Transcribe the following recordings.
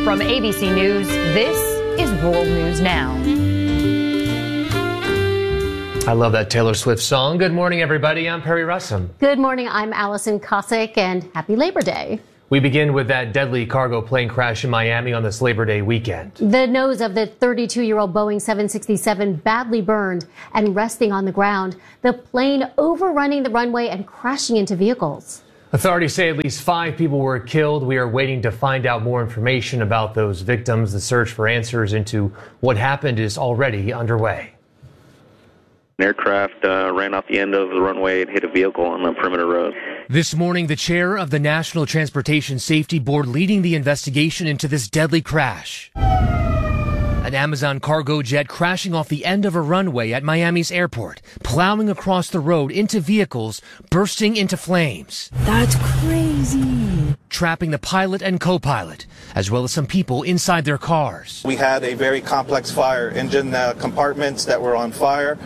From ABC News, this is World News Now. I love that Taylor Swift song. Good morning, everybody. I'm Perry Russum. Good morning. I'm Allison Cossack, and happy Labor Day. We begin with that deadly cargo plane crash in Miami on this Labor Day weekend. The nose of the 32-year-old Boeing 767 badly burned and resting on the ground. The plane overrunning the runway and crashing into vehicles. Authorities say at least 5 people were killed. We are waiting to find out more information about those victims. The search for answers into what happened is already underway. An aircraft ran off the end of the runway and hit a vehicle on the perimeter road. This morning, the chair of the National Transportation Safety Board leading the investigation into this deadly crash. An Amazon cargo jet crashing off the end of a runway at Miami's airport, plowing across the road into vehicles, bursting into flames. That's crazy. Trapping the pilot and co-pilot, as well as some people inside their cars. We had a very complex fire, engine compartments that were on fire,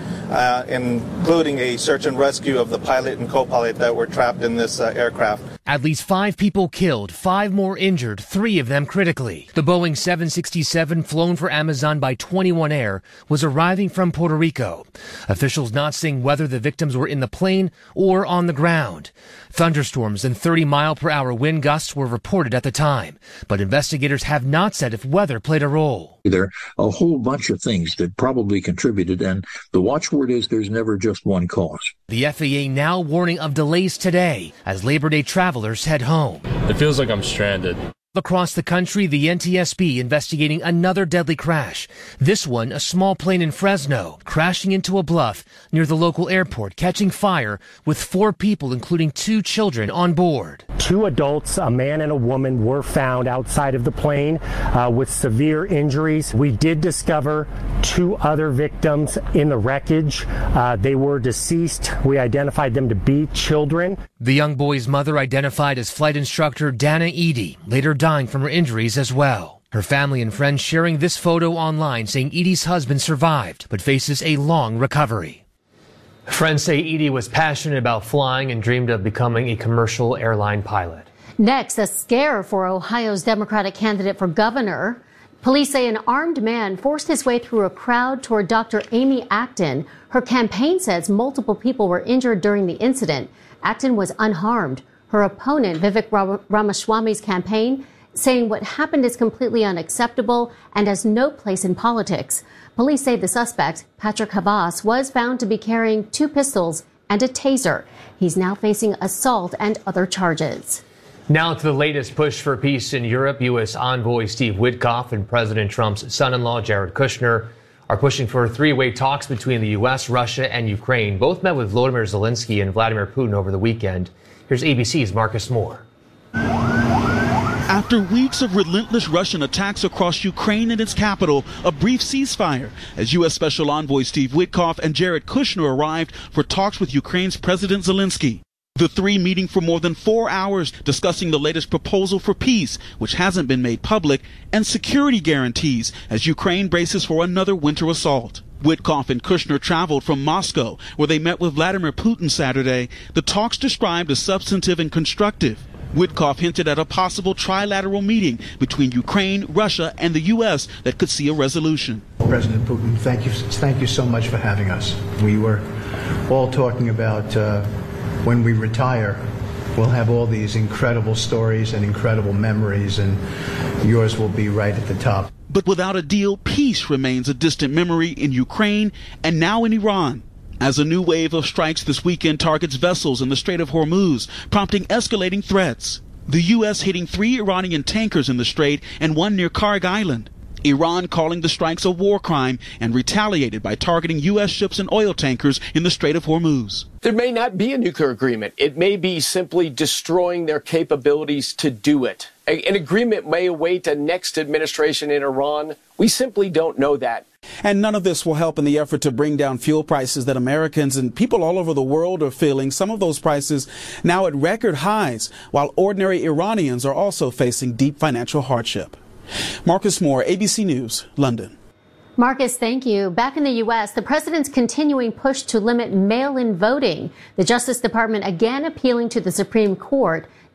including a search and rescue of the pilot and co-pilot that were trapped in this aircraft. At least 5 people killed, 5 more injured, 3 of them critically. The Boeing 767, flown for Amazon by 21 Air, was arriving from Puerto Rico. Officials not saying whether the victims were in the plane or on the ground. Thunderstorms and 30-mile-per-hour wind gusts were reported at the time, but investigators have not said if weather played a role. There are a whole bunch of things that probably contributed, and the watchword is there's never just one cause. The FAA now warning of delays today as Labor Day travelers head home. It feels like I'm stranded. Across the country, the NTSB investigating another deadly crash. This one, a small plane in Fresno, crashing into a bluff near the local airport, catching fire with 4 people, including 2 children, on board. 2 adults, a man and a woman, were found outside of the plane with severe injuries. We did discover 2 other victims in the wreckage. They were deceased. We identified them to be children. The young boy's mother identified as flight instructor Dana Edie, later dying from her injuries as well. Her family and friends sharing this photo online, saying Edie's husband survived but faces a long recovery. Friends say Edie was passionate about flying and dreamed of becoming a commercial airline pilot. Next, a scare for Ohio's Democratic candidate for governor. Police say an armed man forced his way through a crowd toward Dr. Amy Acton. Her campaign says multiple people were injured during the incident. Acton was unharmed. Her opponent, Vivek Ramaswamy's campaign, saying what happened is completely unacceptable and has no place in politics. Police say the suspect, Patrick Havas, was found to be carrying 2 pistols and a taser. He's now facing assault and other charges. Now to the latest push for peace in Europe. U.S. envoy Steve Witkoff and President Trump's son-in-law, Jared Kushner, are pushing for 3-way talks between the U.S., Russia, and Ukraine. Both met with Volodymyr Zelensky and Vladimir Putin over the weekend. Here's ABC's Marcus Moore. After weeks of relentless Russian attacks across Ukraine and its capital, a brief ceasefire as U.S. Special Envoy Steve Witkoff and Jared Kushner arrived for talks with Ukraine's President Zelensky. The 3 meeting for more than 4 hours, discussing the latest proposal for peace, which hasn't been made public, and security guarantees as Ukraine braces for another winter assault. Witkoff and Kushner traveled from Moscow, where they met with Vladimir Putin Saturday. The talks described as substantive and constructive. Witkoff hinted at a possible trilateral meeting between Ukraine, Russia, and the U.S. that could see a resolution. President Putin, thank you so much for having us. We were all talking about when we retire, we'll have all these incredible stories and incredible memories, and yours will be right at the top. But without a deal, peace remains a distant memory in Ukraine and now in Iran, as a new wave of strikes this weekend targets vessels in the Strait of Hormuz, prompting escalating threats. The U.S. hitting 3 Iranian tankers in the strait and 1 near Karg Island. Iran calling the strikes a war crime and retaliated by targeting U.S. ships and oil tankers in the Strait of Hormuz. There may not be a nuclear agreement. It may be simply destroying their capabilities to do it. An agreement may await a next administration in Iran. We simply don't know that. And none of this will help in the effort to bring down fuel prices that Americans and people all over the world are feeling. Some of those prices now at record highs, while ordinary Iranians are also facing deep financial hardship. Marcus Moore, ABC News, London. Marcus, thank you. Back in the U.S., the president's continuing push to limit mail-in voting. The Justice Department again appealing to the Supreme Court.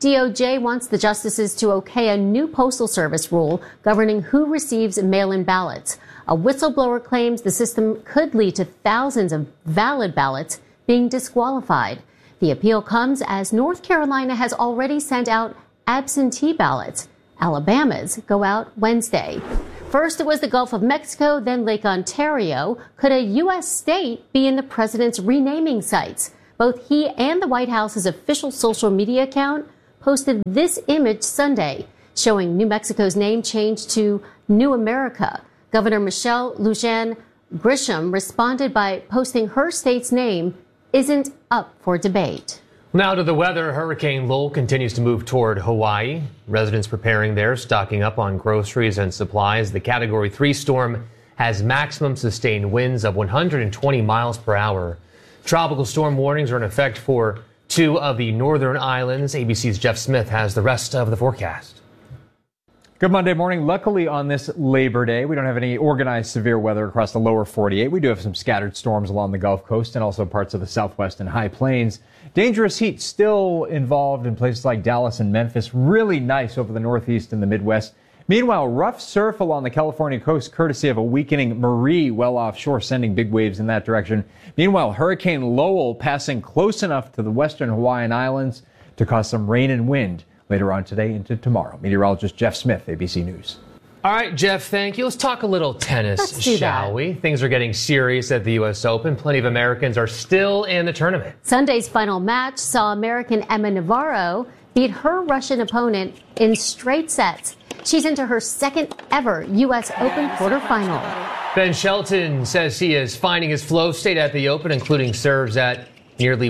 DOJ wants the justices to okay a new Postal Service rule governing who receives mail-in ballots. A whistleblower claims the system could lead to thousands of valid ballots being disqualified. The appeal comes as North Carolina has already sent out absentee ballots. Alabama's go out Wednesday. First, it was the Gulf of Mexico, then Lake Ontario. Could a U.S. state be in the president's renaming sights? Both he and the White House's official social media account posted this image Sunday, showing New Mexico's name changed to New America. Governor Michelle Lujan Grisham responded by posting her state's name isn't up for debate. Now to the weather. Hurricane Lowell continues to move toward Hawaii. Residents preparing there, stocking up on groceries and supplies. The Category 3 storm has maximum sustained winds of 120 miles per hour. Tropical storm warnings are in effect for 2 of the northern islands. ABC's Jeff Smith has the rest of the forecast. Good Monday morning. Luckily on this Labor Day, we don't have any organized severe weather across the lower 48. We do have some scattered storms along the Gulf Coast and also parts of the Southwest and High Plains. Dangerous heat still involved in places like Dallas and Memphis. Really nice over the Northeast and the Midwest. Meanwhile, rough surf along the California coast, courtesy of a weakening Marie well offshore, sending big waves in that direction. Meanwhile, Hurricane Lowell passing close enough to the western Hawaiian Islands to cause some rain and wind later on today into tomorrow. Meteorologist Jeff Smith, ABC News. All right, Jeff, thank you. Let's talk a little tennis, shall we? Things are getting serious at the U.S. Open. Plenty of Americans are still in the tournament. Sunday's final match saw American Emma Navarro beat her Russian opponent in straight sets. She's into her second ever U.S. Open quarterfinal. Ben Shelton says he is finding his flow state at the Open, including serves at nearly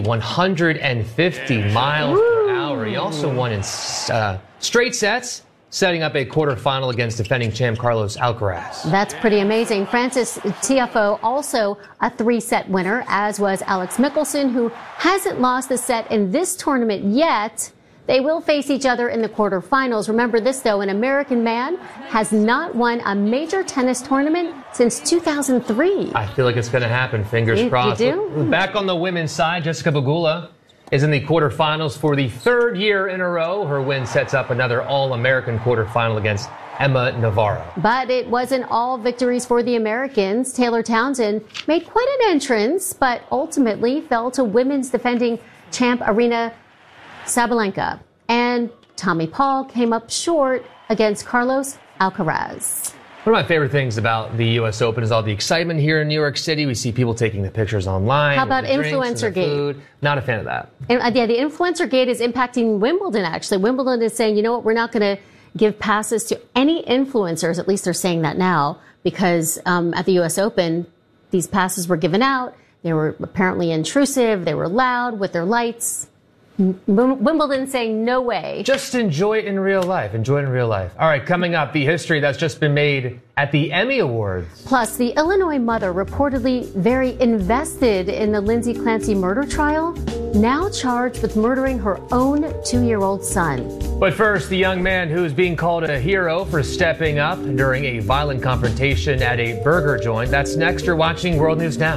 150 miles per hour. He also won in straight sets, setting up a quarterfinal against defending champ Carlos Alcaraz. That's pretty amazing. Francis Tiafoe also a 3-set winner, as was Alex Mickelson, who hasn't lost a set in this tournament yet. They will face each other in the quarterfinals. Remember this, though, an American man has not won a major tennis tournament since 2003. I feel like it's going to happen. Fingers crossed. You do? Back on the women's side, Jessica Pegula is in the quarterfinals for the 3rd year in a row. Her win sets up another All-American quarterfinal against Emma Navarro. But it wasn't all victories for the Americans. Taylor Townsend made quite an entrance, but ultimately fell to women's defending champ Aryna Sabalenka. And Tommy Paul came up short against Carlos Alcaraz. One of my favorite things about the U.S. Open is all the excitement here in New York City. We see people taking the pictures online. How about Influencer Gate? Not a fan of that. And, the Influencer Gate is impacting Wimbledon, actually. Wimbledon is saying, you know what, we're not going to give passes to any influencers. At least they're saying that now, because at the U.S. Open, these passes were given out. They were apparently intrusive. They were loud with their lights. Wimbledon saying no way. Just enjoy it in real life. Enjoy it in real life. All right, coming up, the history that's just been made at the Emmy Awards. Plus, the Illinois mother reportedly very invested in the Lindsay Clancy murder trial, now charged with murdering her own 2-year-old son. But first, the young man who's being called a hero for stepping up during a violent confrontation at a burger joint. That's next. You're watching World News Now.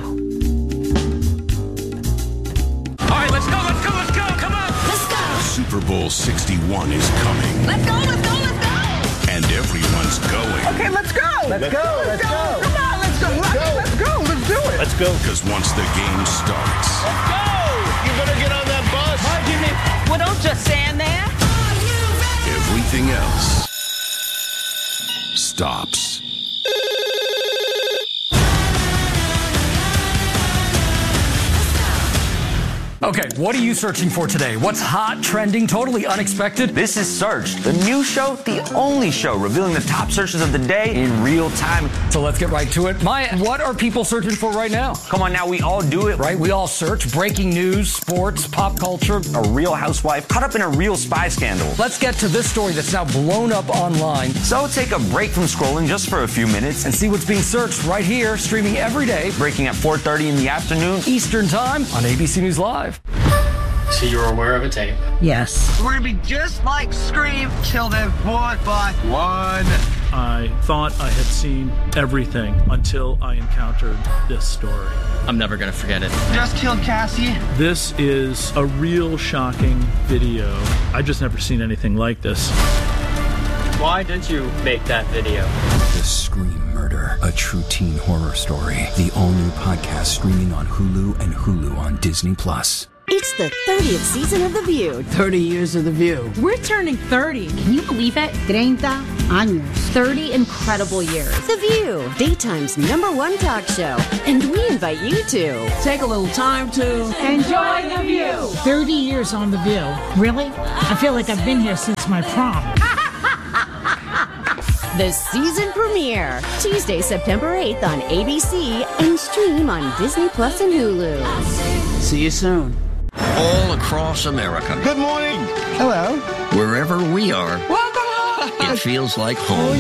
All right, let's go. Super Bowl 61 is coming. Let's go. And everyone's going. Okay, let's go. Let's go. Come on, let's go. Let's go. Let's do it. Let's go. Because once the game starts. Let's go. You better get on that bus. Hi, Jimmy. Well, don't just stand there. Everything else stops. Okay, what are you searching for today? What's hot, trending, totally unexpected? This is Searched, the new show, the only show revealing the top searches of the day in real time. So let's get right to it. Maya, what are people searching for right now? Come on now, we all do it. Right, we all search breaking news, sports, pop culture. A real housewife caught up in a real spy scandal. Let's get to this story that's now blown up online. So take a break from scrolling just for a few minutes and see what's being searched right here, streaming every day. Breaking at 4:30 in the afternoon Eastern Time on ABC News Live. So you're aware of a tape? Yes. We're gonna be just like Scream, kill them one by one. I thought I had seen everything until I encountered this story. I'm never gonna forget it. Just killed Cassie. This is a real shocking video. I just never seen anything like this. Why did you make that video? The Scream Murder, a true teen horror story. The all-new podcast streaming on Hulu and Hulu on Disney+. It's the 30th season of The View. 30 years of The View. We're turning 30. Can you believe it? 30 años. 30 incredible years. The View, daytime's #1 talk show. And we invite you to take a little time to enjoy The View. 30 years on The View. Really? I feel like I've been here since my prom. The season premiere, Tuesday, September 8th on ABC and stream on Disney Plus and Hulu. See you soon. All across America. Good morning. Hello. Wherever we are, welcome home. It feels like home.